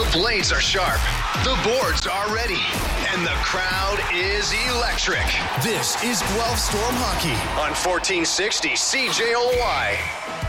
The blades are sharp, the boards are ready, and the crowd is electric. This is Guelph Storm Hockey on 1460 CJOY.